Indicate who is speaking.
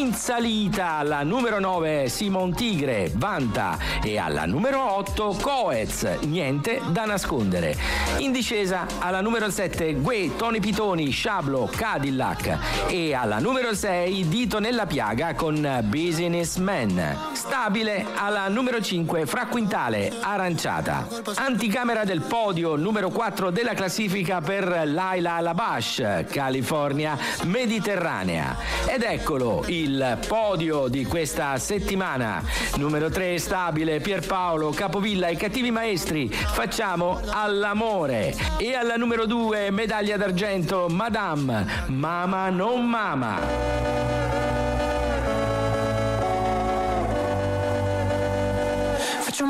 Speaker 1: In salita alla numero 9 Simon Tigre, Vanta, e alla numero 8 Coez, Niente da nascondere. In discesa alla numero 7 Gue, Tony Pitoni, Sciablo, Cadillac, e alla numero 6 Dito nella piaga con Businessman. Stabile alla numero 5 Fra Quintale, Aranciata. Anticamera del podio, numero 4 della classifica per Laila Labash, California Mediterranea. Ed eccolo il podio di questa settimana. Numero 3 stabile Pierpaolo Capovilla, I cattivi maestri, Facciamo all'amore. E alla numero 2 medaglia d'argento Madame, Mama non mama.